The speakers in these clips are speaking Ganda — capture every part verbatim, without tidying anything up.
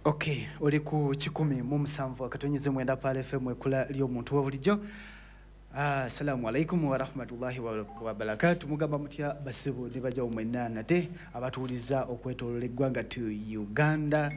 Okay, oli ku kikumi mu musanvu akatonyeze mwenda pale F M ekula lyo muntu wa bulijjo. Ah, assalamu alaikum wa rahmatullahi wa barakatuh. Mugamba mutya basibu ne baja omwenna nate abatuuliza okwetolola eggwanga tu Uganda.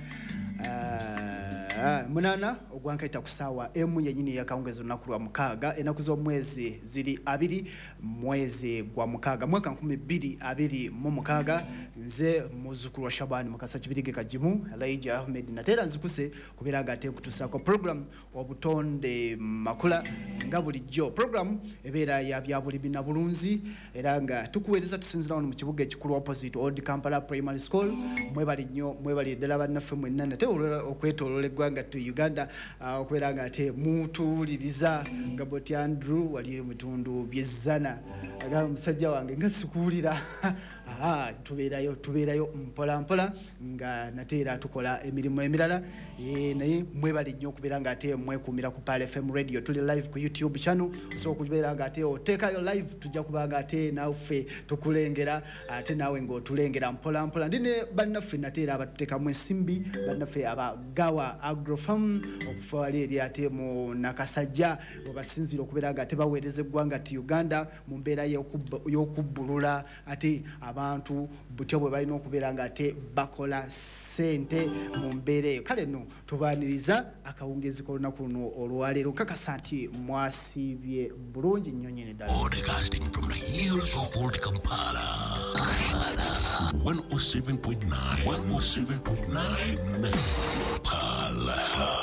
Ah, munana ogwanka ita kusawa emu yenyini yakawungezo naku lwa mukaaga enaku z'omwezi ziri abiri mwezi gwa mukaaga mwaka nkumi bbiri abiri mu mukaaga. Nze muzukulu wa Shabani Mukasa Kibirige Kajimu Elijah Ahmed natera nzikuse kubiraga ate kutusako program obutonde makula nga bulijjo. Program ebeera ya byabulimi na bulunzi era nga tukuweereza tusinzira wano mu kibuga ekikulu opposite Old Kampala Primary School. Mwebali nnyo mwebali ddala bannaffe mwenna nate okwetolola eggwanga tu Uganda okubeera nga ate mutuuliriza nga Boti Andrew wali mutundu byezana aga musajja wange nga sikuwulira. Aha, tubeerayo tubeerayo mpola mpola nga nateera tukola emirimu emirala e, naye mwebali nnyo okubeera nga ate mwekumira ku Pale F M radio. Tuli live ku YouTube channel so okubeera nga ate oteekayo live tujja kubanga ate naawe tukulengera ate naawe ng'otulengera mpola mpola. Ndine bannaffe nateera abatuteekamu ensimbi bannaffe abagawa agrofarm okufaali eri ate mu Nakasajja webasinzira okubeera nga ate baweereza eggwanga ti Uganda mu mbeera y'okubbulula ate abantu butya bwe balina okubeera nga ate bakola sente mu mbeera eyo. Kale nno tubaaniriza akawungezi k'olunaku luno olwaleero kakasa nti mwasiibye bulungi nnyo nnyini ddala. Broadcasting from the hills of Old Kampala. one oh seven point nine. one oh seven point nine. Pala.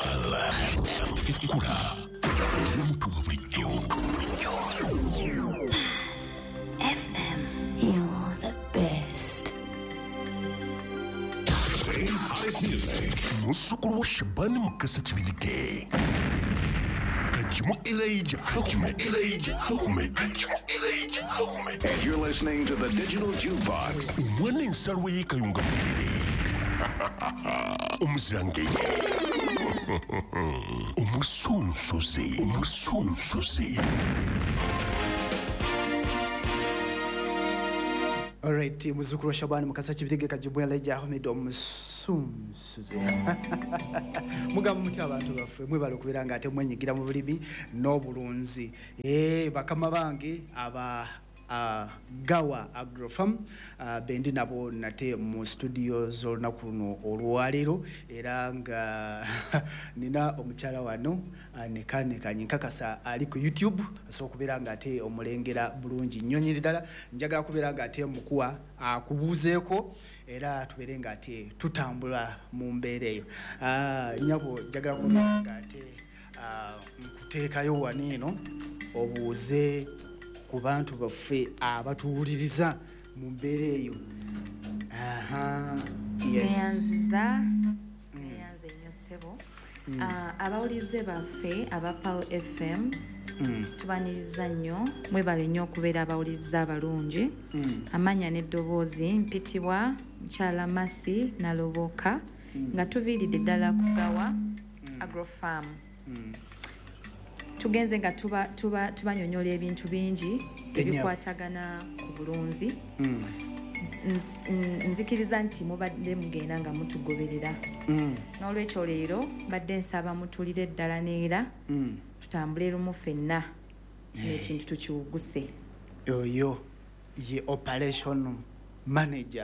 Ekula. Omuntu wa bulijjo. F M, you're the best. Today's hottest music. Musukulu wa Shabani Mukasa Kibirige. Kajimu Elijah. Kajimu Elijah. Kajimu Elijah. And you're listening to the Digital Jukebox. Umwana ensarwe y'ekayunga muliri. Omuzirange. Omusunsuzi. Omusunsuzi. Alright, muzukulu wa Shabani Mukasa Kibirige Kajimu Elijah Ahmed omusumsuze. Mugamba mutya abantu baffe mwebale okubeera nga ate mwenyigira mu bulimi n'obulunzi. Eh, bakama bange aba Uh, Gawa Agrofarm uh, bendi nabo nate mu studio z'olunaku luno olwaleero era nga nina omukyala wano uh, nekanekanye nkakasa ali ku YouTube so okubeera nga ate omulengera bulungi nnyo nnyini ddala. Njagala kubeera nga ate mukuwa akubuuzeeko era tubeere nga ate tutambula mu mbeera eyo. Uh, nyabo njagala kubeera nga ate uh, nkuteekayo waniino obuuze ku bantu baffe abatuwuliriza mu mbeera eyo. Aha, yes. Neyanziza neyanze nnyo ssebo. Abawulize baffe aba Pal F M tubaniriza nnyo mwebale nnyo okubeera abawuliriza abalungi. Amanya n'eddoboozi mpitibwa Mukyala Masi Naloboka nga tuviiridde ddala ku Gawa Agrofarm. Tugenze nga tuba tuba tubanyonyola ebintu bingi ebikwatagana ku bulunzi. Mm. Nzikiriza nti mubadde mugenda nga mutugoberera. Mm. N'olwekyo leero badde nsaba mutulire ddala neera Mm. tutambule lumu ffenna kino ekintu tukiwuguse. Oyo ye operation manager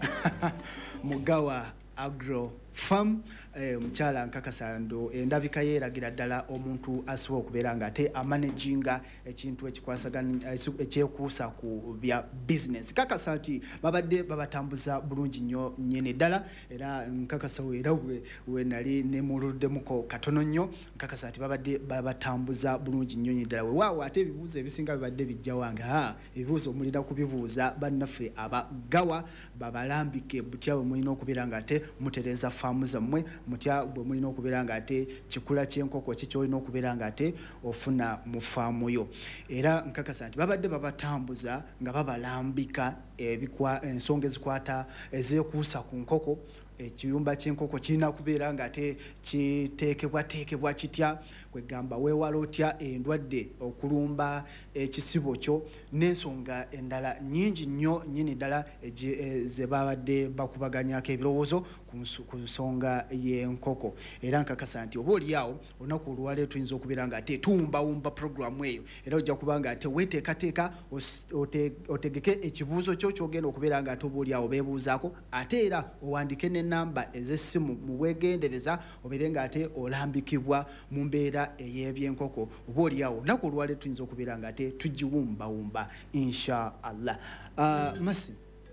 Mugawa Agro Farm eh, Mukyala Nkakasando endabika yeeragira ddala omuntu asobola okubeera nga ate amanaginga ekintu ekikwasaganya ekyekuusa ku bya business. Kakasa nti babadde babatambuza bulungi nnyo nnyini ddala era nkakasa era we, we nali ne muluddemuko katono nnyo nkakasa nti babadde babatambuza bulungi nnyo nnyini ddala. Weewaawo ate ebibuuzo ebisinga bibadde bijja wange ha ebibuuzo mulina kubibuuza bannaffe abagawa babalambike butya bwe mulina okubeera nga ate mutereza faamu zammwe mutya bwe mulina okubeera nga ate kikula ky'enkoko kikyolina okubeera nga ate ofuna mu faamu yo. Era nkakasa nti babadde babatambuza nga babalambika ebikwa ensonga ezikwata ezeekuusa ku nkoko. Ekiyumba ky'enkoko kirina kubeera nga ate kiteekebwa teekebwa kitya kwegamba weewala otya endwadde okulumba ekisibo kyo n'ensonga endala nnyingi nnyo nnyini ddala ze babadde bakubaganyako ebirowoozo ku nsonga y'enkoko era nkakasa nti oba oliawo olunaku olwaleero tuyinza okubeera nga ate tuwumbawumba programu eyo era ojja kuba nga ate weteekateeka otegeke ekibuuzo kyo kyogenda okubeera nga ate oba oliawo beebuuzaako ate era owandike n'ennamba ez'essimu mu bwegendereza obeere nga ate olambikibwa mu mbeera ey'ebyenkoko oba oliawo olunaku olwaleero tuyinza okubeera nga ate tugiwumbawumba insha allah. uh, Masi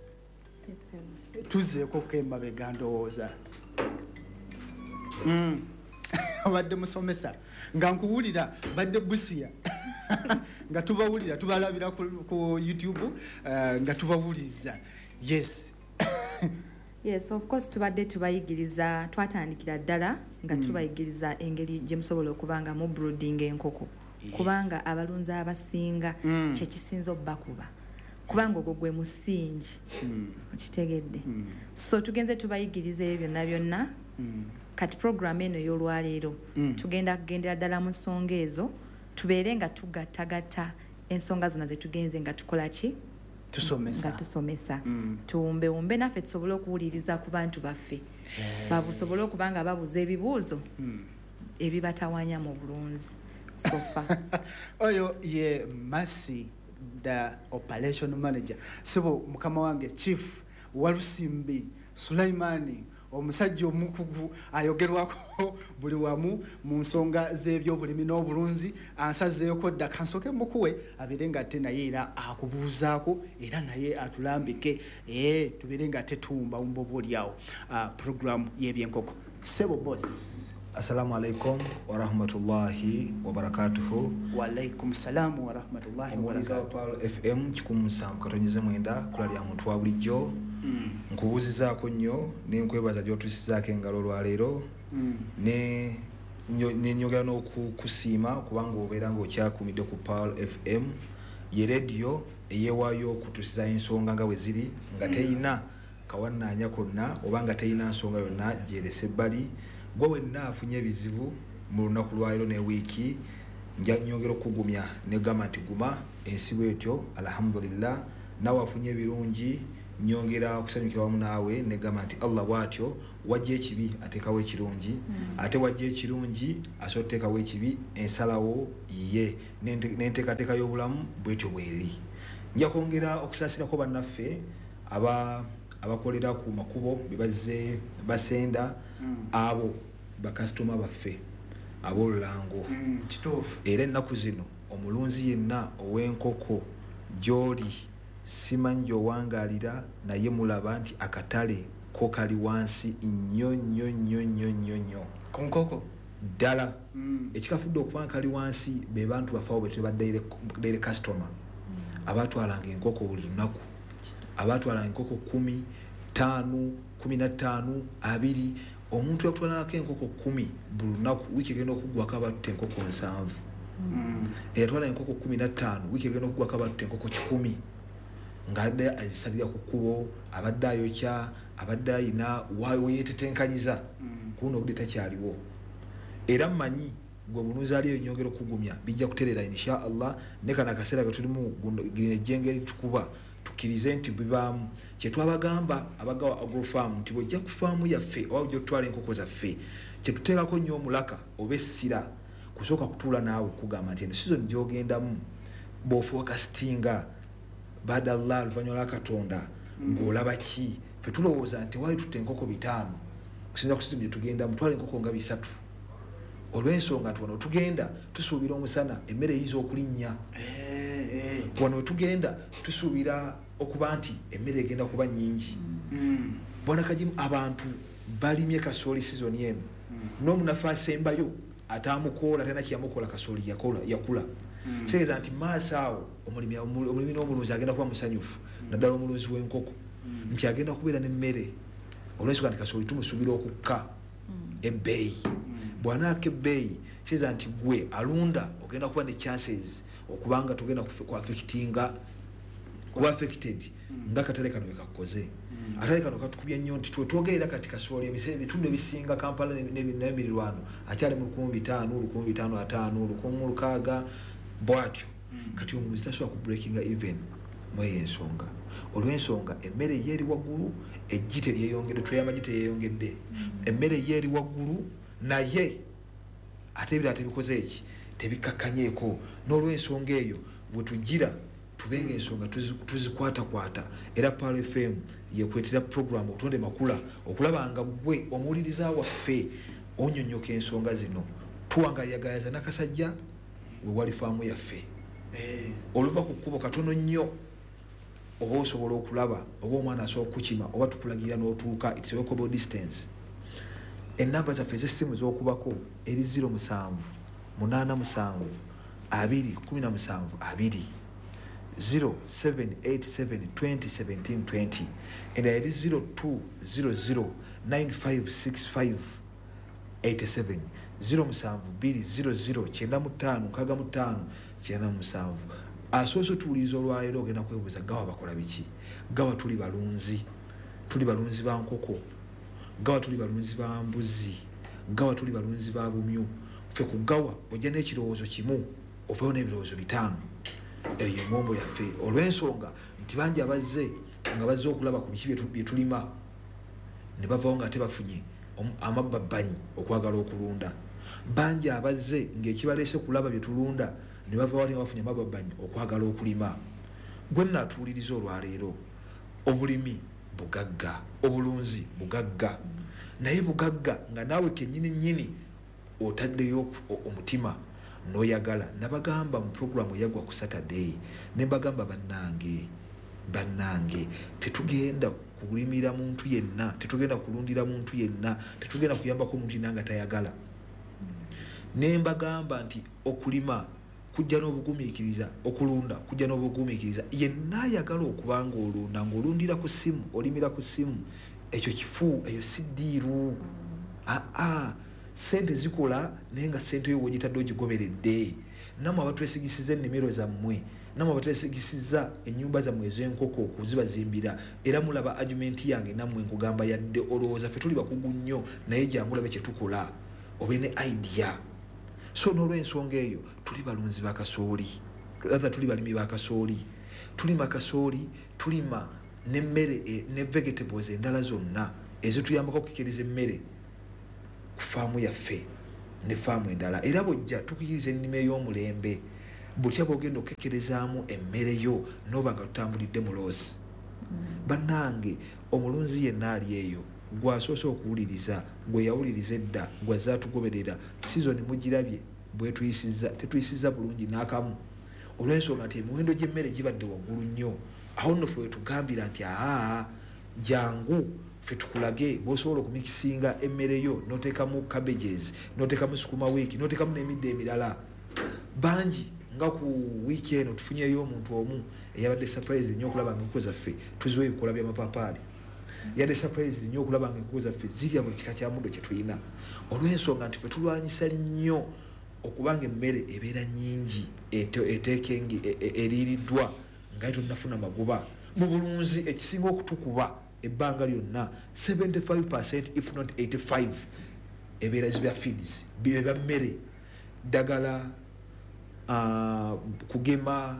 tuzeeko kemabega ndowooza mm. Obadde musomesa nga nkuwulira badde busiya nga tubawulira tubalabira ku, ku YouTube uh, nga tubawuliza yes yes of course tubadde tubayigiriza twatandikira ddala nga tubayigiriza engeri gye musobola okubanga mu brooding enkoko yes. Kubanga abalunzi abasinga mm. kye kisinza obbakuba kubanga ogwo gwe musingi mm. kitegedde mm. so tugenze tubayigiriza ebyo byonna byonna mm. kati program eno y'olwaleero mm. tugenda kugendera ddala mu nsonga ezo tubeere nga tugattagatta ensonga zonna ze tugenze nga tukola ki tusomesa nga tusomesa mm. tuwumbewumbe naffe tusobole okuwuliriza ku bantu baffe hey. Babusobole okuba nga babuuza ebibuuzo mm. ebibatawanya mu bulunzi sofa oyo ye Masi the operation manager sebo mukama wange chief Walusimbi Sulaimani omusajja omukugu ayogerwako buli wamu mu nsonga z'ebyobulimi n'obulunzi ansazeeko dda kansoke mukuwe abeere nga ate naye era akubuuzaako era naye atulambike ee tubeere nga ate tuwumba wumba oba oliawo uh, programu y'ebyenkoko sebo boss. Assalamu alaikum wa rahmatullahi wa barakatuhu. Wa alaikum salamu wa rahmatullahi wa barakatuhu. Pal F M kikumu musanvu katonyeze mwenda kulali ya muntu wa bulijjo. Mm. Nkubuuzizaako nnyo ne nkwebaza gy'otusizaako engalo olwaleero mm. ne nyogera n'okusiima kubanga obeera ng'okyakumidde ku Pal F M ye rediyo eyeewaayo okutusiza ensonga nga bwe ziri nga teyina kawannaanya konna oba nga teyina nsonga yonna gyerese ebbali. Gwe wenna afunye ebizibu mu lunaku lwaleero ne wiiki nja nyongera okugumya ne gamba nti guma ensi bwetyo alhamdulillah nawe afunye ebirungi nyongera okusanyukira wamu naawe ne gamba nti Allah bwatyo wajja ekibi ateekawo ekirungi mm. ate wajja ekirungi asobola okuteekawo ekibi ensalawo ye n'enteekateeka y'obulamu bwetyo bweri. Nja kwongera okusaasirako bannaffe aba abakolera ku makubo bibazze basenda mm. abo bakasitoma baffe ab'olulango mm, kituufu era ennaku zino omulunzi yenna ow'enkoko gy'oli simanyi gy'owangaalira naye mulaba nti akatale ko kali wansi nnyo nnyo nnyo nnyo nnyo nnyo ku nkoko ddala mm. ekikafudde okuba kali wansi be bantu bafaawo be tebaddaire kasitoma mm. abatwalanga enkoko buli lunaku abatwalanga enkoko kumi tano kumi na ttaano abiri omuntu yatwalako enkoko kumi buli lunaku wiiki egenda okuggwako abatutte enkoko nsanvu mm. eyatwala enkoko kumi na ttaano wiiki egenda okuggwako abatutte enkoko kikumi ng'adde azisalira ku kkubo abadde ayokya abadde ayina weyeetetenkanyiza mm. kuno obudde takyaliwo era mmanyi gwe munuuzi aliyo nyongera okugumya bijja kuterera insha Allah ne kana akaseera ke tulimu girina ejjengo eritukuba tukkirize nti bibaamu kye twabagamba abagawa agrofarm nti bw'ojja ku faamu yaffe oba ojja otwala enkoko zaffe kye tuteekako nnyo omulaka oba essira kusooka kutuula naawe kugamba nti eno sizoni gy'ogendamu bw'ofuwa kasitinga baada Allah oluvannyuma lwa Katonda ng'olaba ki ffe tulowooza nti waali tutte enkoko bitaano kusinza ku sizoni gye tugenda mutwala enkoko nga bisatu olw'ensonga nti wano tugenda tusuubira omusana emmere eyinza okulinnya wano wetugenda tusuubira okuba nti emmere egenda kuba nnyingi bwana kajimu abantu balimye kasooli sizoni eno n'omunafu asembayo atamukoola talina kiyamukola kasooli yakula kitegeeza nti maaso awo omulimi n'omulunzi agenda kuba musanyufu naddala omulunzi w'enkoko nti agenda kubeera n'emmere olw'ensonga nti kasooli tumusuubira okukka ebbeeyi bw'anaaka ebbeeyi kitegeeza nti gwe alunda ogenda kuba ne chances okubanga tugenda ku affectinga kuba affected nga katale kano wekakoze atale kano katukubye nnyo nti twetwogerera kati kasooli ebitundu ebisinga Kampala n'emirirwano akyali mu lukumi bitaano lukumi bitaano ataano lukumi mu lukaaga bwatyo kati omuluzi tasobola ku breakinga even mweyo ensonga olw'ensonga emmere yeeri waggulu eggi teryeyongedde tuyamagi teyeyongedde emmere yeeri waggulu naye ate ebirala tebikoze eki tebikakkanyeeko n'olw'ensonga eyo bwe tugira tubenga ensonga tuzikwatakwata era Pearl F M yekwetera program okutonde makula okulaba nga gwe omuwuliriza waffe onyonyoka ensonga zino tuwangalyagayaza nakasajja we wali faamu yaffe oluva ku kkubo katono nnyo oba osobola okulaba oba omwana asobola okukima oba tukulagira n'otuuka it's a walkable distance ennamba zaffe ez'essimu z'okubako eri zero musanvu munaana musanvu abiri kumi na musanvu abiri zero seven eight seven twenty seventeen twenty endala eri zero two zero zero nine five six five eight seven zero musanvu bbiri zero zero kyenda mu ttaano nkaaga mu ttaano kyenda mu musanvu asoose tuwuliriza olwaleero ogenda kwebuuza gawa bakola biki gawa tuli balunzi tuli balunzi ba nkoko gawa tuli balunzi ba mbuzi gawa tuli balunzi ba bumyu ffe ku gawa ojja n'ekirowoozo kimu ovayo n'ebirowoozo bitaano eyo engombo yaffe olw'ensonga nti bangi abazze nga bazze okulaba ku biki bye tulima ne bavawo nga ate bafunye amababbanyi okwagala okulunda bangi abazze ng'ekibaleese kulaba bye tulunda ne bavawo ne bafunye amababbanyi okwagala okulima gwe nnaatuwuliriza olwaleero obulimi bugagga obulunzi bugagga naye bugagga nga naawe kennyini nnyini otaddeyo omutima n'oyagala nabagamba mu programu eyagwa ku Saturday ne mbagamba bannange bannange tetugenda kulimira muntu yenna tetugenda kulundira muntu yenna tetugenda kuyambako muntu yenna nga tayagala ne mbagamba nti okulima kujja n'obugumiikiriza okulunda kujja n'obugumiikiriza yenna ayagala okuba ng'olunda ng'olundira ku ssimu olimira ku ssimu ekyo kifu eyo si ddiiru aa sente zikola naye nga sente yo wogitadde ogigoberedde namwe abatwesigisiza ennimiro zammwe namwe abatwesigisiza ennyumba zammwe ez'enkoko okuzibazimbira era mulaba argument yange nammwe nkugamba yadde olowooza ffe tuli bakugu nnyo naye jangu labe kye tukola obe ne idea so n'olw'ensonga eyo tuli balunzi ba kasooli rather tuli balimi ba kasooli tulima kasooli tulima n'emmere ne vegetables endala zonna ezituyambako okukikiriza emmere ku faamu yaffe ne faamu endala era bwojja tukuyiriza ennima ey'omulembe butya bwogenda okukekerezaamu emmere yo n'oba nga tutambulidde mu loosi bannange omulunzi yenna ali eyo gwasoose okuwuliriza gwe yawuliriza edda gwazze atugoberera sizoni mugirabye bwetuyisiza tetuyisiza bulungi n'akamu olw'ensonga nti emiwendo gy'emmere gibadde waggulu nnyo awo nno ffe wetugambira nti aa jangu ffe tukulage bw'osobola okumikisinga emmere yo n'oteekamu cabbages n'oteekamu sukuma wiiki n'oteekamu n'emidde emirala bangi nga ku wiiki eno tufunyeyo omuntu omu eyabadde surprise nnyo okulaba nga enkoko zaffe tuziwa ebikola by'amapaapaali yadde surprise nnyo okulaba nga enkoko zaffe zirya buli kika kya muddo kye tulina olw'ensonga nti ffe tulwanyisa nnyo okubanga emmere ebeera nnyingi eteekengi eriiriddwa nga tonafuna magoba mu bulunzi ekisinga okutukuba ebbanga lyonna seventy-five percent if not eighty-five ebeera zibya feeds bya mmere ddagala uh, kugema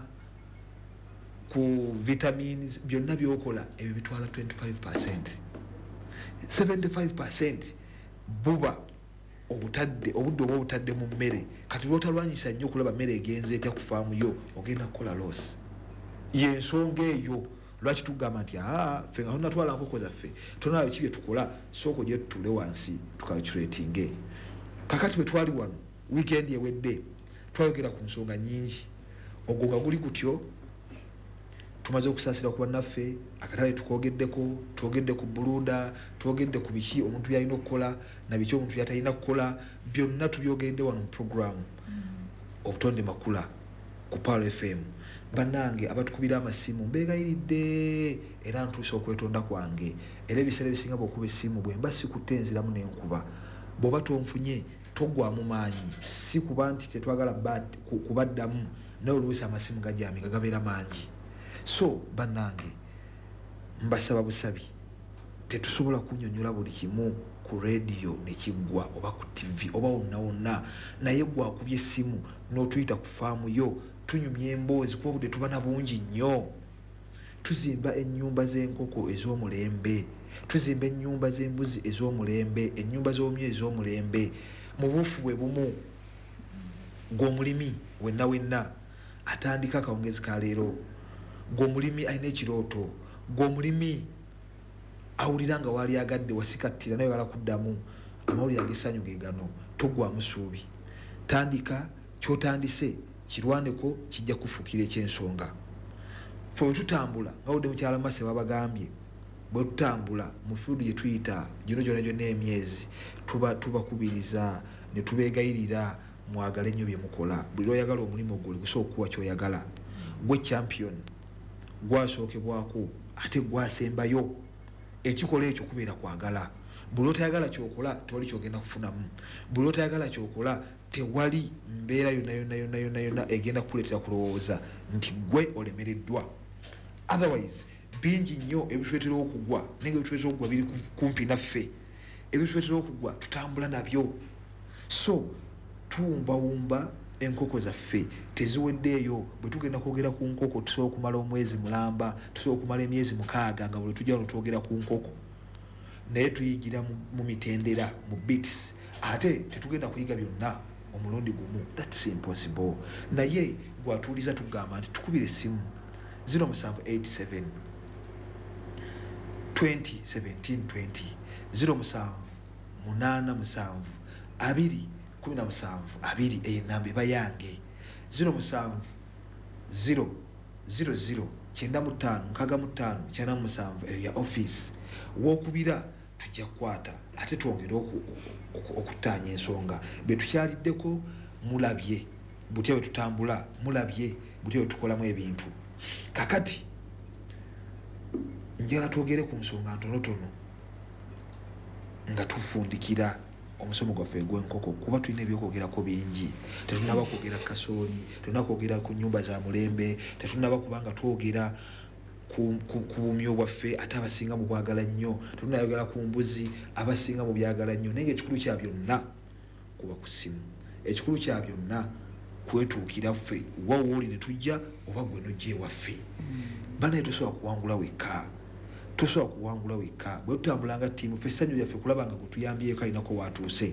ku vitamins byonna byokola ebyo bitwala twenty-five percent seventy-five percent buba obutadde obudde oba obutadde mu mmere kati lwotalwanyisa nnyo okulaba mmere egenze etya ku faamu yo ogenda kukola loss yensonga eyo lwaki tugamba nti aa ffe nga tonatwala nkoko zaffe tonalaba biki bye tukola sooka ojye tutule wansi tukalculatinge kakati bwe twali wano weekend ewedde twayogera ku nsonga nnyingi ogwo nga guli kutyo tumaze okusaasira ku bannaffe akatale tukogeddeko twogedde ku buluda twogedde ku biki omuntu byalina okukola na biki omuntu byatalina kukola byonna tubyogedde wano mu programu obutonde makula ku Pearl F M bannange abatukubira amasimu mbeegayiridde era ntuuse okwetonda kwange era ebiseera ebisinga bw'okuba essimu bwe mba sikutte nziramu n'enkuba bw'oba tonfunye toggwamu maanyi si kuba nti tetwagala kubaddamu naye oluusi amasimu gajamiga gabeera mangi so bannange mbasaba busabi tetusobola kunnyonnyola buli kimu ku radio nekiggwa oba ku tv oba wonna wonna naye gwakubye essimu n'otuyita ku faamu yo tunyumya emboozi kuba obudde tuba na bungi nnyo tuzimba ennyumba z'enkoko ez'omulembe, tuzimba ennyumba z'embuzi ez'omulembe, ennyumba z'omye ez'omulembe. Mu buufu bwe bumu gw'omulimi wenna wenna atandika akawungezi ka leero, gw'omulimi alina ekirooto, gw'omulimi awulira nga waali agadde wasikattira naye wala kuddamu amawulire ag'essanyu ge gano, toggwamu ssuubi. Tandika ky'otandise kirwaneko, kijja kufuukira eky'ensonga. Ffe bwe tutambula nga wudde mukyala Mase babagambye, bwe tutambula mu fiidu gye tuyita gino gyonna gyonna emyezi, tuba tubakubiriza ne tubeegayirira mwagale nnyo bye mukola. Buli lw'oyagala omulimu gwo gusobola okuwa ky'oyagala. Gwe champion gwasookebwako ate gwasembayo. Ekikola ekyo kubeera kwagala. Buli lw'otayagala ky'okola tewali ky'ogenda kufunamu. Buli lw'otayagala ky'okola tewali mbeera yonna yonna yonna yonna yonna egenda kukuleetera kulowooza nti gwe olemereddwa. Otherwise bingi nnyo ebituleetera okugwa, naye nga ebituleetera okugwa biri kumpi naffe. Ebituleetera okugwa tutambula nabyo. So tuwumbawumba enkoko zaffe teziweddeeyo. Bwe tugenda kwogera ku nkoko tusobola okumala omwezi mulamba, tusobola okumala emyezi mukaaga nga bwe tujja wano twogera ku nkoko. Naye tuyigira mu mitendera, mu bits. Ate tetugenda kuyiga byonna omulundi gumu. That's impossible. Naye gwatuuliza tugamba nti tukubire essimu zero seven eight seven twenty seventeen twenty zero seven munana musanvu abiri kumi na musanvu abiri eyo ennamba eba yange. Zero musanvu zero zero zero kyenda mu ttaano nkaaga mu ttaano kyenda mu musanvu eyo ya office. Wookubira tujja kukwata ate twongere okutaanya ensonga. Be tukyaliddeko mulabye butya bwe tutambula, mulabye butya bwe tukolamu ebintu. Kakati njala twogere ku nsonga ntonotono nga tufundikira omusomo gwaffe gw'enkoko, kuba tulina ebyokwogerako bingi. Tetunaba kwogera kasooli, tetunaba kwogera ku nnyumba za mulembe, tetunaba kubanga twogera ku bumyo bwaffe ate abasinga mu bwagala nnyo, tetunayogera ku mbuzi abasinga mu byagala nnyo. Naye ekikulu kya byonna kuba ku ssimu, ekikulu kya byonna kwetuukira ffe wa wooli ne tujja oba gwe nojja ewaffe. Banaye tosobola kuwangula wekka, tosobola kuwangula wekka. Bwe tutambula nga ttiimu ffe essanyu lyaffe kulaba nga gwe tuyambyeko alinako waatuuse.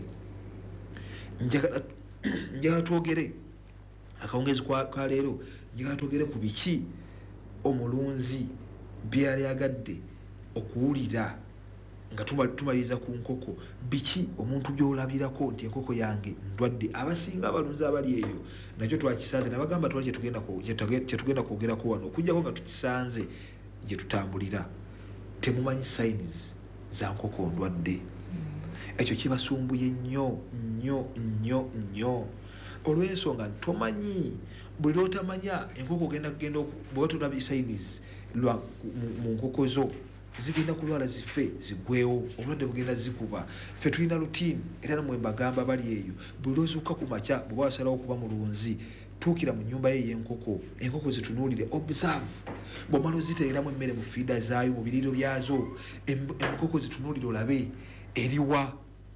Njagala twogere akawungezi ka leero, njagala twogere ku biki omulunzi byali agadde okuwulira nga tumaliriza ku nkoko. Biki omuntu by'olabirako nti enkoko yange ndwadde. Abasinga abalunzi abali eyo nakyo twakisanze nabagamba twali kyetugenda kwogerako wano okujjako nga tukisanze gye tutambulira. Temumanyi signs za nkoko ndwadde. Ekyo kibasumbuye nnyo nnyo nnyo nnyo olw'ensonga nti tomanyi. Buli lw'otamanya enkoko ogenda kugenda bwe tolabye signs mu nkoko zo zigenda kulwala zife zigwewo, obulwadde bugenda zikuba. Ffe tulina routine era namwe mbagamba bali eyo, buli lw'ozuuka ku makya bw'oba wasalawo okuba mulunzi tuukira mu nnyumba ye y'enkoko, enkoko zitunuulire, observe. Bw'omala oziteeramu emmere mu fiida zaayo mu biriro byazo, enkoko zitunuulire olabe eriwa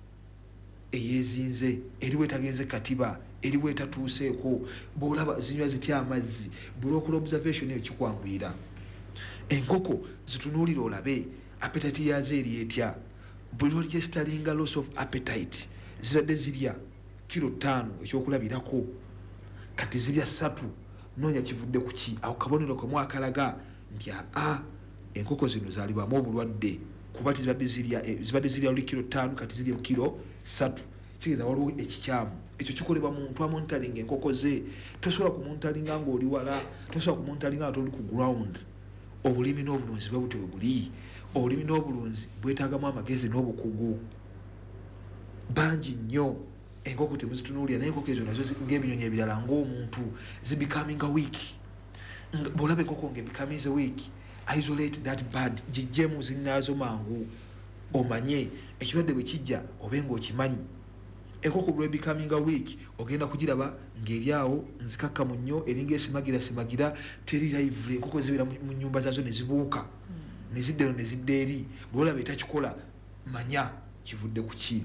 eyeezinze, eriwa etagenze katiba, eriwa etatuuseeko. Bw'olaba zinywa zitya amazzi, buli lw'okola observation eyo kikwanguyira. Enkoko zitunuulire olabe appetite yazo eri etya. Buli lw'olya sitalinga loss of appetite, zibadde zirya kiro ttaano ekyokulabirako, kati zirya ssatu, noonya kivudde ku ki? Awo kabonero kamu akalaga nti aa enkoko zino zaalibwamu obulwadde kuba zibadde zirya zibadde zirya oli kiro ttaano kati zirya kiro ssatu. Kitegeeza waliwo ekikyamu. Ekyo kikolebwa muntu amontalinga enkoko ze. Tosobola kumontalinga ng'oli wala, tosobola kumontalinga nga toli ku ground. Obulimi n'obulunzi bwe butyo bwe buli. Obulimi n'obulunzi bwetaagamu amagezi n'obukugu bangi nnyo. Enkoko temuzitunuulira, naye enkoko ezo nazo ng'ebinyonyi ebirala ng'omuntu zibecoming a week. Bw'olaba enkoko ng'ebecoming a week, isolate that bird, gijjemu zinnaazo mangu omanye ekirwadde bwe kijja obe ng'okimanyi. Enkoko bwe becoming a week ogenda kugiraba ng'eri awo nzikakkamu nnyo, eringa esimagira simagira, teri lively. Enkoko zibeera mu nnyumba zaazo ne zibuuka ne zidda eno ne zidda eri. Bw'olaba etakikola manya kivudde ku ki.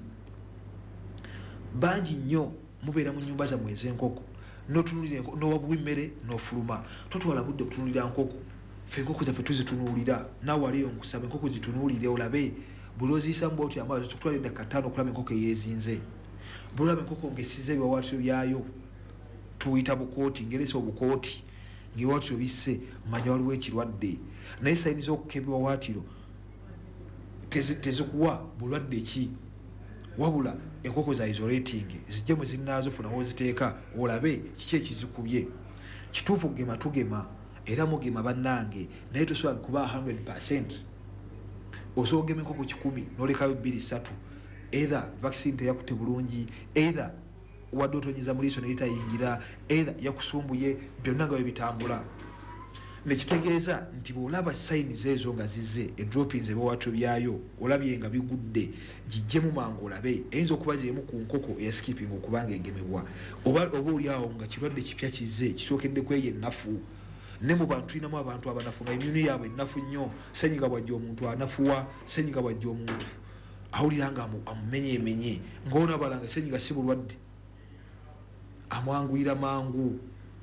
Bangi nnyo mubeera mu nnyumba zammwe ez'enkoko n'otunuulira n'owabwa emmere n'ofuluma. Totwala budde okutunuulira nkoko. fe enkoko zaffe tuzitunuulira naawe waliyo nkusaba enkoko zitunuulire olabe buli oziisa mu bwoti amaaso tukutwala eddakika ttaano okulaba enkoko eyeezinze buli olaba enkoko ng'essiza ebiwawaatiro byayo tuyita bukooti ngeresa obukooti ng'ebiwawaatiro bisse manya waliwo ekirwadde naye sayini z'okuka ebiwawaatiro tezikuwa bulwadde ki wabula enkoko za isolating zijje mu zinnaazo funa woziteeka olabe kiki ekizikubye kituufu kugema tugema era mugema bannange naye tosobola kuba one hundred percent osobola ogema enkoko kikumi n'olekayo bbiri ssatu either vaccine teyakutte bulungi either wadde otonyiza mu liiso neyitayingira either yakusumbuye byonna nga bwe bitambula nekitegeeza nti bw'olaba sayiniz ezo nga zizze edropins ebiwawaatiro byayo olabye nga bigudde gijjemu mangu olabe eyinza okuba gyemu ku nkoko eyaskiping okubanga egemebwa oba oba oliawo nga kirwadde kipya kizze kisookedde kweyo ennafu ne mu bantu tulinamu abantu abanafu nga imyuni yaabwe ennafu nnyo senyiga bwajja omuntu anafuwa senyiga bwajja omuntu awulira nga amumenyeemenye ngaonabala nga senyiga si bulwadde amwanguyira mangu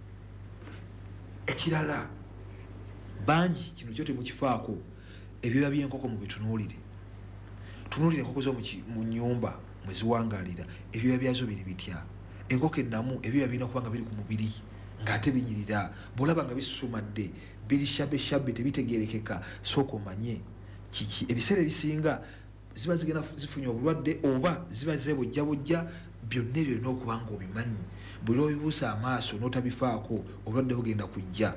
ekirala bangi kino kyo temukifaako ebyoya by'enkoko mu bitunuulire tunuulire enkoko zo mu nnyumba mwe ziwangalira ebyoya byazo biri bitya enkoko ennamu ebyoya birina kuba nga biri ku mubiri ng'ate binyirira bw'olaba nga bisusumadde biri shabeshabe tebitegerekeka sooka omanye kiki ebiseera ebisinga ziba zigenda zifunye obulwadde oba ziba zeebojjabojja byonna ebyo birina okuba nga obimanyi buli obibuusa amaaso n'otabifaako obulwadde bugenda kujja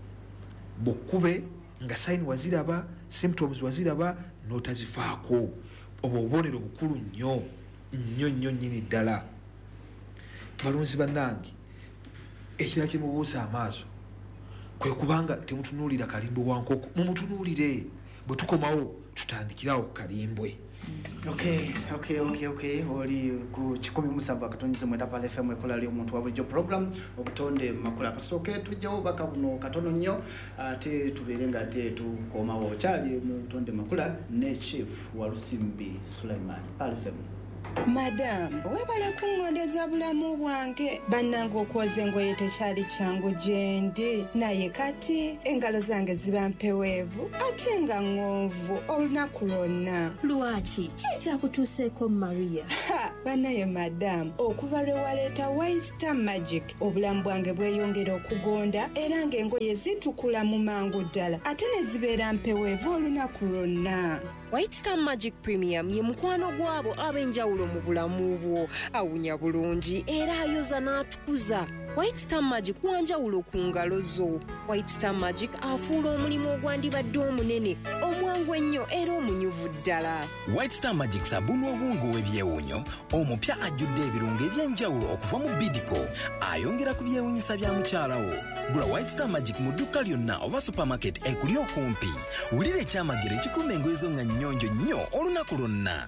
bukube nga sayini waziraba symptoms waziraba n'otazifaako obwo obubonero bukulu nnyo nnyo nnyo nnyini ddala balunzi bannange ekirala kyemubuusa amaaso kwe kubanga temutunuulira kalimbwe wa nkoko mumutunuulire bwe tukomawo tutandikirawo ku kalimbwe okay okay okay okay oli ku kikumi musanvu akatonyize mwenda pale F M ekola lyo omuntu wa bulijjo program obutonde makula kasooke tujjawo baka buno katono nnyo ate tubeere nga ate tukomawo kyali mu butonde makula ne chief Walusimbi Sulaiman pale F M. Madam, webala kungondeza bulamu bwange bannanga okwoza engoye tekyali kyangu gyendi naye kati engalo zange ziba mpeweevu ate nga ng'onvu olunaku lwonna. Lwaki kyekyakutuuseeko Maria? Ha, bannaye madam, okuva lwe waleeta White Star Magic obulamu bwange bweyongera okugonda era ng'engoye zitukula mu mangu ddala ate ne zibeera mpeweevu olunaku lwonna. White Star Magic Premium ye mukwano gwabo ab'enjawulo mu bulamu bwo awunya bulungi era ayoza n'atukuza. White Star Magic wanjawulo ku ngalo zo. White Star Magic afuula omulimu ogwandibadde omunene omwangu ennyo era omunyuvu ddala. White Star Magic sabuni obwongo w'ebyewunyo omupya ajjudde ebirungo eby'enjawulo okuva mu Bidco ayongera ku byewunyisa bya mukyala wo. Gula White Star Magic mu dduka lyonna oba supermarket ekuli okumpi. Wulira ekyamagero ekikuuma engoye zo nga nnyonjo nnyo olunaku lwonna.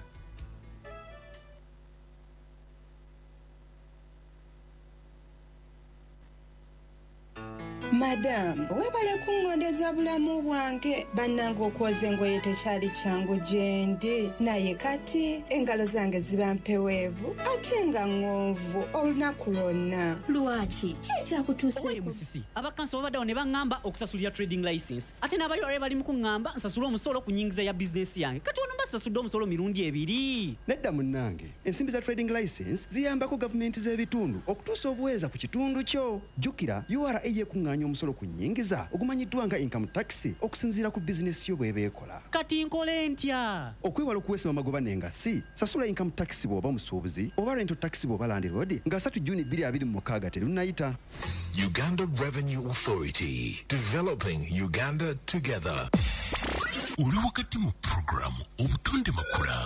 Madam, webale kungondeza bulamu bwange bannanga okwoza engoye tekyali kyangu gyendi naye kati engalo zange ziba mpeweevu ate nga ng'onvu olunaku lwonna. Lwaki kyekyakutuuseeko? Owe musisi abakanso babaddewo ne baŋŋamba okusasulira trading license ate n'abali olwali bali mu kuŋŋamba nsasule omusolo ku nnyingiza ya bizinesi yange kati ono mbasasudde omusolo mirundi ebiri. Nedda munnange ensimbi za trading license ziyambako gavumenti z'ebitundu okutuusa obuweereza ku kitundu kyo. Jjukira U R A yekuŋŋaanya omusolo ku nnyingiza ogumanyiddwa nga income tax okusinziira ku bizinesi yo bw'eba ekola. Kati nkole ntya? Okwewala okuweesa amagoba n'engassi sasula income tax bw'oba musuubuzi oba rental tax bw'oba landlord nga three June twenty twenty-six terunnayita. Uganda Revenue Authority, developing Uganda together. Uli wakati mu program obutonde makula.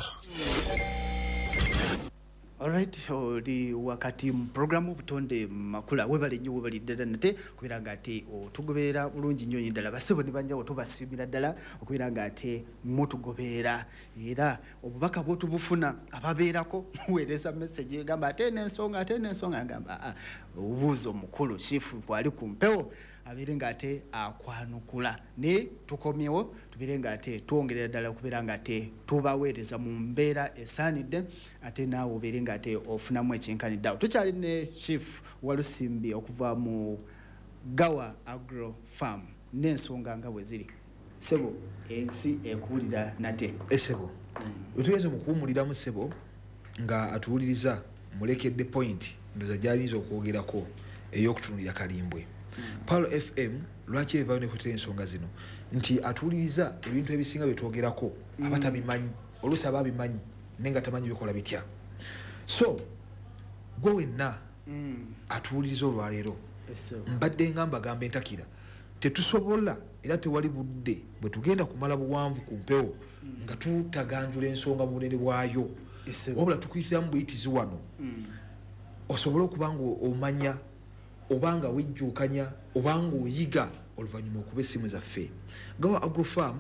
Alright, oli wakati mu program obutonde makula webale nnyo webali ddala nate kubera nga ate otugoberera bulungi nnyo ddala basebo ne banjawo tubasiimira ddala okubera nga ate mutugoberera era obubaka bw'otubufuna ababeerako muweereza message egamba ate n'ensonga ate n'ensonga agamba obubuuzo mukulu chief bwali ku mpewo abeere nga ate akwanukula ne tukomyewo tubeere nga ate twongerera ddala okubeera nga ate tubaweereza mu mbeera esaanidde ate naawe obeere nga ate ofunamu ekyenkaniddeawo. Tukyali ne chief Walusimbi okuva mu Gawa Agro Farm. n'ensonga nga bwe ziri sebo ensi ekuwulira nate esebo wetugeze mu kuwumuliramu sebo nga atuwuliriza mulekedde point ndoza gy'alinza okwogerako ey'okutunulira kalimbwe Palo F M lwaki evayo nekwetera ensonga zino nti atuwuliriza ebintu ebisinga bye twogerako abatabimanyi oluusi aba abimanyi naye nga tamanyi bikola bitya so gwe wenna atuwuliriza olwaleero mbadde nga mbagamba entakira tetusobola era tewali budde bwe tugenda kumala buwanvu ku mpewo nga tutaganjula ensonga mu bunene bwayo wabula tukuyitiramu buyitizi wano osobole okuba nga omanya obanga wejjuukanya obanga oyiga oluvannyuma okuba essimu zaffe gawa agrofarm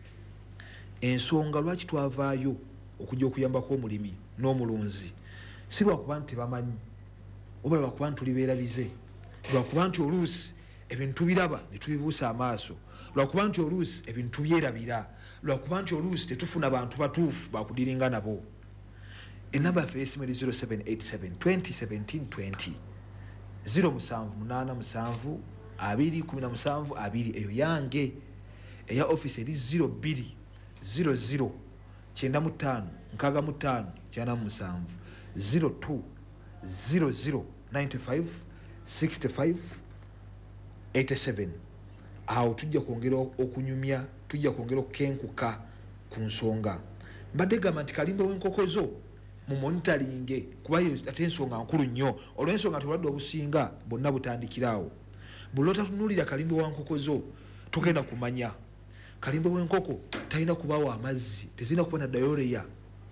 ensonga lwaki twavaayo okujja okuyambako omulimi n'omulunzi si lwakuba nti tebamanyi oba lwakuba nti tuli beerabize lwakuba nti oluusi ebintu tubiraba ne tubibuusa amaaso lwakuba nti oluusi ebintu tubyerabira lwakuba nti oluusi tetufuna bantu batuufu bakudiringa nabo enamba yaffe y'essimu eri zero seven eight seven twenty seventeen twenty zero musanvu munaana musanvu abiri kumi na musanvu abiri eyo yange eya office eri zero bbiri zero zero kyenda mu ttaano nkaaga mu ttaano kyana mu musanvu zero two zero zero ninety five sixty five eighty seven awo tujja kwongera okunyumya tujja kwongera okukenkuka ku nsonga mbadde gamba nti kalimba w'enkoko zo mu monitoringe kuba yo ate ensonga nkulu nnyo olw'ensonga tewalwadde obusinga bonna butandikiraawo buli lwotatunuulira kalimba wa nkoko zo tugenda kumanya kalimba w'enkoko talina kubaawo amazzi tezirina kuba na dayoreya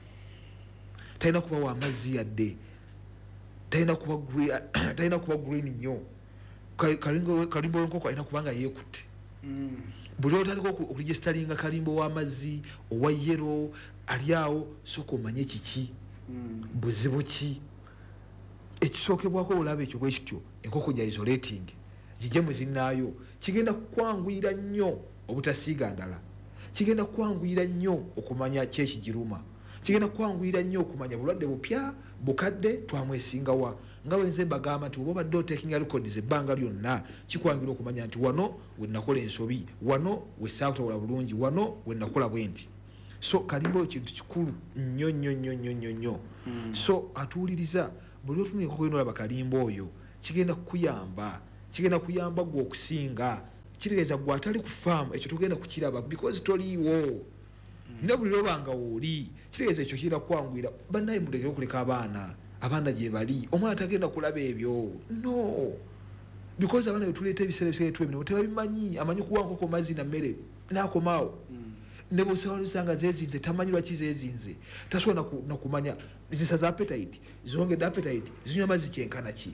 talina kubaawo amazzi yadde talina kuba green nnyo kalimba w'enkoko alina kubanga yeekutte buli lwotaliko okuregisteringa kalimba w'amazzi owa yero ali awo soka omanye kiki buzibu ki ekisookebwako olaba ekyo bwe kityo enkoko gya isolating gijje mu zinnaayo kigenda kukwanguyira nnyo obutasiiga ndala kigenda kukwanguyira nnyo okumanya kyekigiruma kigenda kukwanguyira nnyo okumanya bulwadde bupya bukadde twamwesingawa nga wenze mbagamba nti oba obadde otakinga records ebbanga lyonna kikwangira okumanya nti wano we nakola ensobi wano we saakutawula bulungi wano we nakola bwe nti so kalimba kintu kikulu nnyo nnyo nnyo nnyo nnyo nnyo so atuwuliriza buli otunula enkoko yona olaba kalimba oyo kigenda kukuyamba kigenda kuyamba gwe okusinga kitegeeza gwe atali ku faamu ekyo tugenda kukiraba because toliiwo ne buli lwobanga wooli kitegeeza ekyo kigenda kukwanguyira bannaye mulekere okuleka abaana abaana gye bali omwana tagenda kulaba ebyo no because abaana betuleeta ebiseera ebiseera tuwebino tebabimanyi amanyi kuwa nkoko mazzi na mmere n'akomaawo ne bw'osawalusanga zeezinze tamanyi lwaki zeezinze tasobola nakumanya zisaza appetite zongedde appetite zinywa mazzi kyenkana ki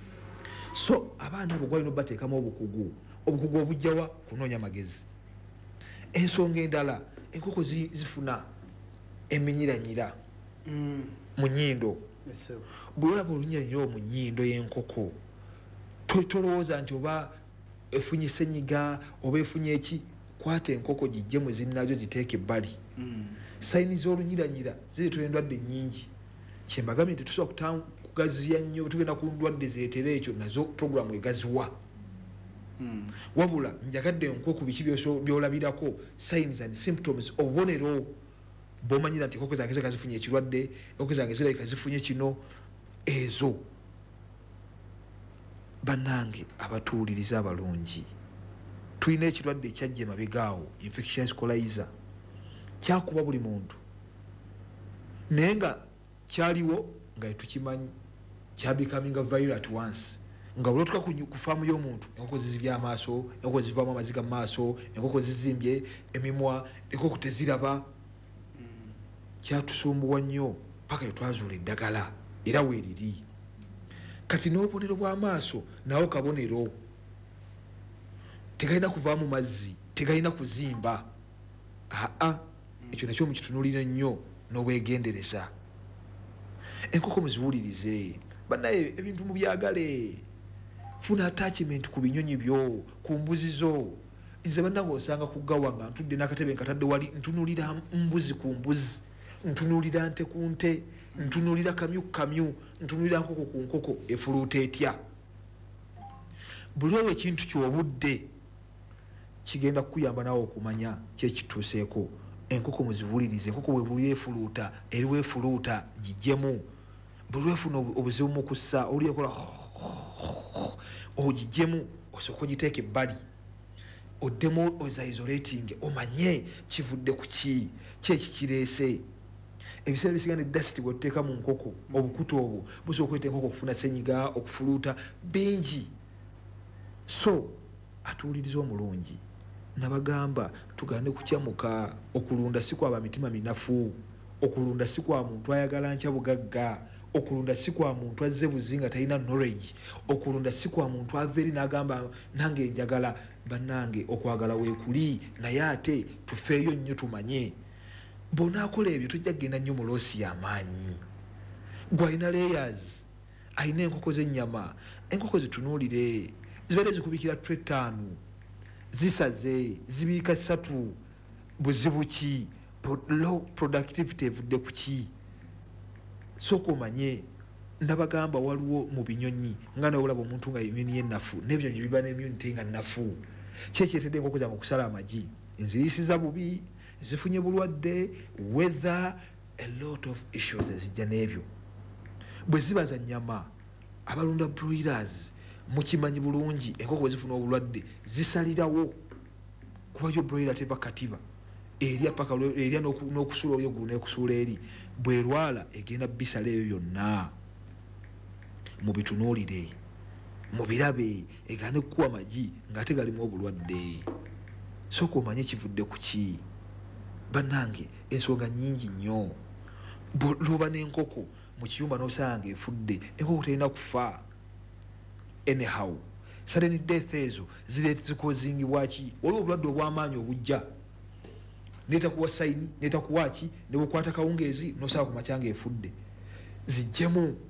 so abaana abo gwalina obateekamu obukugu obukugu obujjawa kunoonya magezi ensonga endala enkoko zifuna eminyiranyira mu nnyindo bwe olaba olunyiranyira mu nnyindo y'enkoko tolowooza nti oba efunye senyiga oba efunye eki kwata enkoko gijje mu zinnaajo giteeke ebbali sayini z'olunyiranyira zireetera endwadde nnyingi kyembagambye nti tusobola kugaziya nnyo tugenda ku ndwadde zeetera ekyo nazo puroguramu egaziwa wabula njagadde enkoko biki byolabirako signs and symptoms obubonero bwomanyira nti enkoko zange zirabika zifunye ekirwadde enkoko zange zirabika zifunye kino ezo bannange abatuwuliriza abalungi tulina ekirwadde ekyajja emabegaawo infectious colyza kyakuba buli muntu naye nga kyaliwo nga tukimanyi kyabikaminga viral at once nga buli otuka ku faamu y'omuntu enkoko zizibya amaaso enkoko zivaamu amaziga mu maaso enkoko zizimbye emimwa enkoko teziraba kyatusumbuwa nnyo paka yetwazuula eddagala era weeriri kati n'obubonero bw'amaaso nawo kabonero tegalina kuvaamu mazzi tegalina kuzimba aa ekyo nakyo mukitunulira nnyo n'obwegendereza enkoko muziwulirize bannaye ebintu mubyagale funa attachment ku binyonyi byo ku mbuzi zo nze bannange osanga kugawa nga ntudde n'akatebe nkatadde wali ntunulira mbuzi ku mbuzi ntunulira nte ku nte ntunulira kamyu ku kamyu ntunulira nkoko ku nkoko efuluuta etya buli oyo ekintu kyobudde kigenda kukuyamba nawe okumanya kyekituuseeko. Enkoko muzibulirize, enkoko bwe bweefuluuta eri weefuluuta gijjemu, bwe lwefuna obuzibu mu kussa oli ekola ogijjemu osooka ogiteeka ebbali oddemu oza isolating omanye kivudde ku ki kyekikireese. Ebiseera bisigana edasiti bwetuteeka mu nkoko obukutu obwo busobola okuleeta enkoko okufuna senyiga okufuluuta bingi. So atuwuliriza omulungi nabagamba tugane kukyamuka. Okulunda si kwaba mitima minafu, okulunda si kwa muntu ayagala nkya bugagga, okulunda si kwa muntu azze buzinga talina knowledge, okulunda si kwa muntu ava eri n'agamba nange njagala. Bannange okwagala weekuli naye ate tufeeyo nnyo tumanye bw'onaakola ebyo tojja kgenda nnyo mu loosi y'amaanyi. Gwe alina layers, alina enkoko z'ennyama. Enkoko zitunuulire zibadde zikubikira twe ttaano zisaze zibiika ssatu buzibu ki low productivity evudde ku ki. Sooka omanye ndabagamba waliwo mu binyonyi nga nawe olaba omuntu nga immunity ye nnafu n'ebinyonyi biba n'immunity nga nnafu. Kyekiretedde enkoko zange okusala amagi nziyisiza bubi, zifunye bulwadde, weather, a lot of issues ezijja n'ebyo. Bwe ziba za nnyama abalunda broilers mukimanyi bulungi enkoko bwe zifuna obulwadde zisalirawo kuba yo broiler teva katiba erya paka erya n'okusula oyo gulu n'ekusuula eri bwerwala egenda bisala eyo yonna. Mu bitunuulire mu birabe egane kukuwa amagi ng'ate galimu obulwadde. Sooka omanye kivudde ku ki. Bannange ensonga nnyingi nnyo. Lwoba n'enkoko mu kiyumba n'osanga efudde, enkoko terina kufa. Anyhow sudden death ezo zireeta zikozingibwa ki? Waliwo obulwadde obw'amaanyi obujja neetakuwa sayini neetakuwa ki ne bukwata kawungeezi n'osaba ku makyanga efudde. Zijjemu